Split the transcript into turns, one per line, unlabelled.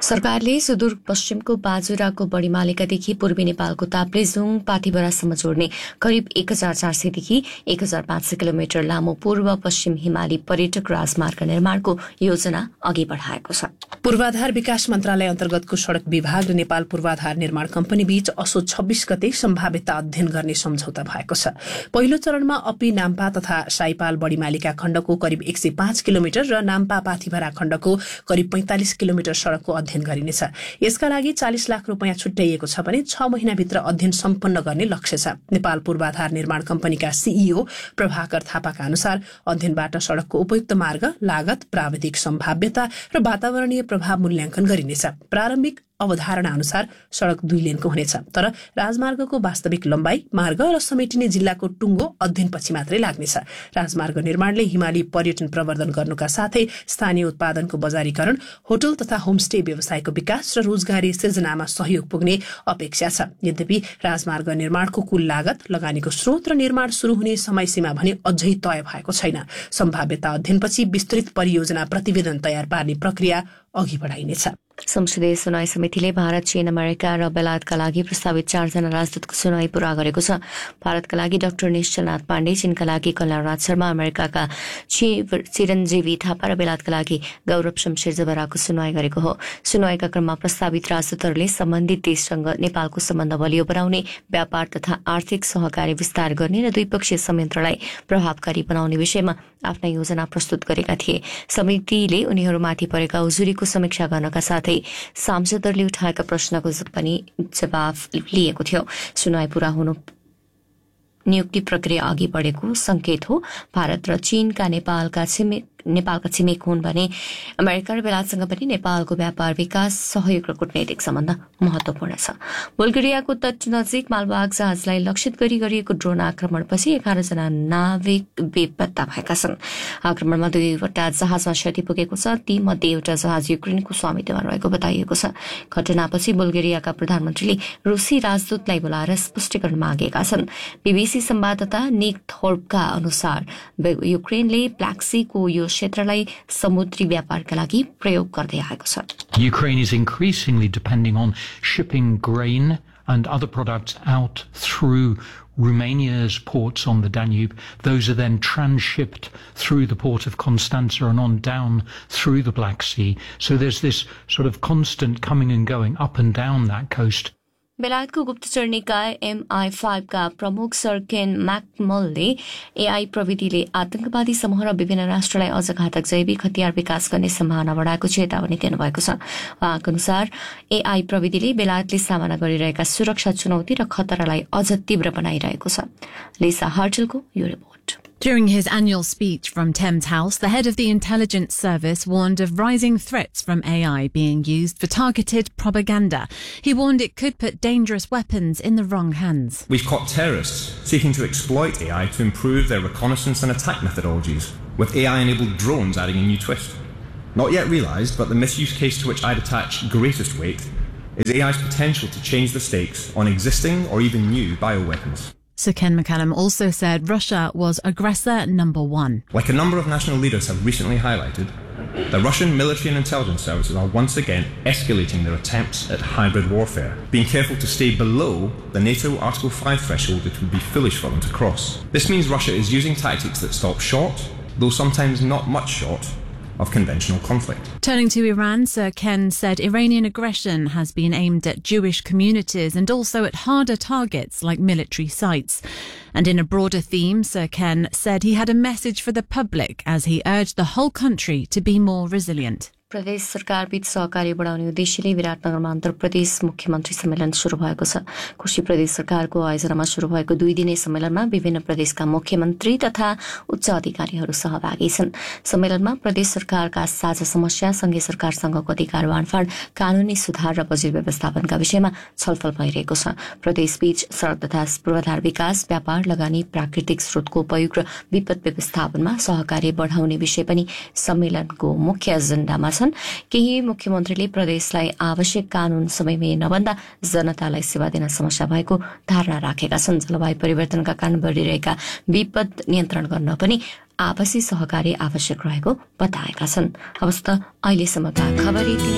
सरकारले सुदूरपश्चिमको बाजुराको बढीमालिकादेखि पूर्वी नेपालको ताप्लेजुङ पाथिभरासम्म जोड्ने करिब 1400 देखि 1500 किलोमिटर लामो पूर्व पश्चिम हिमाली पर्यटक राजमार्ग निर्माणको योजना अघि बढाएको छ।
पूर्वाधार विकास मन्त्रालय अन्तर्गतको सड़क विभाग र नेपाल पूर्वाधार निर्माण कम्पनी बीच असोज 26 गते सम्भाव्यता अध्ययन गर्ने सम्झौता भएको छ। पहिलो चरणमा अपी नाम्पा तथा साइपाल बढीमालिका खण्डको करिब 105 किलोमिटर र नाम्पा पाथिभरा खण्डको करिब 45 किलोमिटर सड़कको अध्ययन गरिनेछ। यसका लागि 40 लाख रुपैयाँ छुट्याइएको छ भने 6 महिनाभित्र अध्ययन सम्पन्न गर्ने लक्ष्य छ। नेपाल पूर्वाधार निर्माण कम्पनीका सीईओ प्रभाकर थापाका अनुसार अध्ययनबाट सड़कको उपयुक्त मार्ग, लागत, प्राविधिक सम्भाव्यता र वातावरणीय प्रभाव मूल्याङ्कन गरिनेछ। प्रारम्भिक अवधारणा अनुसार सड़क 2 लेनको हुनेछ, तर राजमार्गको वास्तविक लम्बाई, मार्ग र समेटिने जिल्लाको टुङ्गो अध्ययनपछि मात्रै लाग्नेछ। राजमार्ग निर्माणले हिमाली पर्यटन प्रवर्धन गर्नुका साथै स्थानीय उत्पादनको बजारीकरण, होटल तथा होमस्टे व्यवसायको विकास र रोजगारी सृजनामा सहयोग पुग्ने अपेक्षा छ। यद्यपि राजमार्ग निर्माणको कुल लागत, लगानीको स्रोत र निर्माण शुरू हुने समयसीमा भने अझै तय भएको छैन। सम्भाव्यता अध्ययनपछि विस्तृत परियोजना प्रतिवेदन तयार पार्ने प्रक्रिया अघि बढाइनेछ।
संसदीय सुनवाई समितिले भारत, चीन, अमेरिका र बेलायतका लागि प्रस्तावित 4 जना राजदूतको सुनवाई पूरा गरेको छ। भारतका लागि डाक्टर निश्चलनाथ पाण्डे, चीनका लागि कल्याणराज शर्मा, अमेरिकाका चिरञ्जीवी थापा र बेलायतका लागि गौरव शमशेर जबराको सुनवाई गरेको हो। सुनवाईका क्रममा प्रस्तावित राजदूतहरूले सम्बन्धित देशसँग नेपालको सम्बन्ध बलियो बनाउने, व्यापार तथा आर्थिक सहकारी विस्तार गर्ने र द्विपक्षीय संयन्त्रलाई प्रभावकारी बनाउने विषयमा आफ्ना योजना प्रस्तुत गरेका थिए। समितिले उनीहरूमाथि परेका उजुरीको समीक्षा गर्नका साथै सांसदहरूले उठाएका प्रश्नको पनि जवाफ लिएको थियो। सुनवाई पूरा हुनु नियुक्ति प्रक्रिया अघि बढेको संकेत हो। भारत र चीनका नेपालका छिमेक हुन् भने अमेरिका र बेलायतसँग पनि नेपालको व्यापार, विकास, सहयोग र कूटनैतिक सम्बन्ध महत्वपूर्ण छ। बुल्गेरियाको तट नजिक मालवाहक जहाजलाई लक्षित गरी गरिएको ड्रोन आक्रमणपछि 11 जना नाविक बेपत्ता भएका छन्। आक्रमणमा 2वटा जहाजमा क्षति पुगेको छ। ती मध्ये एउटा जहाज युक्रेनको स्वामित्वमा रहेको बताइएको छ। घटनापछि बुल्गेरियाका प्रधानमन्त्रीले रूसी राजदूतलाई बोलाएर स्पष्टीकरण मागेका छन्। बीबीसी संवाददाता निक थोर्पका अनुसार युक्रेनले ब्ल्याक सीको यो क्षेत्रलाई समुद्री व्यापारका लागि प्रयोग गर्दै आएको छ।
Ukraine is increasingly depending on shipping grain and other products out through Romania's ports on the Danube. Those are then transshipped through the port of Constanța and on down through the Black Sea. So there's this sort of constant coming and going up and down that coast.
बेलायतको गुप्तचर निकाय MI5 का प्रमुख sir केन मैकमलले AI प्रविधिले आतंकवादी समूह र विभिन्न राष्ट्रलाई अझ घातक जैविक हतियार विकास गर्ने सम्भावना बढाएको चेतावनी दिनुभएको छ। उहाँको अनुसार एआई प्रविधिले बेलायतले सामना गरिरहेका सुरक्षा चुनौती र खतरालाई अझ तीव्र बनाइरहेको छ। लिसा हर्टलको यो report.
During his annual speech from Thames House, the head of the intelligence service warned of rising threats from AI being used for targeted propaganda. He warned it could put dangerous weapons in the wrong hands.
We've caught terrorists seeking to exploit AI to improve their reconnaissance and attack methodologies, with AI-enabled drones adding a new twist. Not yet realised, but the misuse case to which I'd attach greatest weight is AI's potential to change the stakes on existing or even new bioweapons.
Sir Ken McCallum also said Russia was aggressor number 1.
Like a number of national leaders have recently highlighted, the Russian military and intelligence services are once again escalating their attempts at hybrid warfare, being careful to stay below the NATO Article 5 threshold it would be foolish for them to cross. This means Russia is using tactics that stop short, though sometimes not much short, of conventional conflict.
Turning to Iran, Sir Ken said Iranian aggression has been aimed at Jewish communities and also at harder targets like military sites. And in a broader theme, Sir Ken said he had a message for the public as he urged the whole country to be more resilient.
प्रदेश सरकारबीच सहकारी बढाउने उद्देश्यले विराटनगरमा अन्तर प्रदेश मुख्यमन्त्री सम्मेलन शुरू भएको छ। खुशी प्रदेश सरकारको आयोजनामा शुरू भएको 2 दिने सम्मेलनमा विभिन्न प्रदेशका मुख्यमन्त्री तथा उच्च अधिकारीहरू सहभागी छन्। सम्मेलनमा प्रदेश सरकारका साझा समस्या, संघीय सरकारसँगको अधिकार बाँडफाँड, कानूनी सुधार र बजेट व्यवस्थापनका विषयमा छलफल भइरहेको छ। प्रदेशबीच सड़क तथा पूर्वाधार विकास, व्यापार, लगानी, प्राकृतिक स्रोतको उपयोग र विपद व्यवस्थापनमा सहकारी बढाउने विषय पनि सम्मेलनको मुख्य एजेन्डामा छन्। केही मुख्यमन्त्रीले प्रदेशलाई आवश्यक कानून समयमै नबन्दा जनतालाई सेवा दिन समस्या भएको धारणा राखेका छन्। जलवायु परिवर्तनका कारण बढिरहेका विपद नियन्त्रण गर्न पनि आपसी सहकारी आवश्यक रहेको बताएका छन्। अवस्था अहिलेसम्मका खबर यति नै।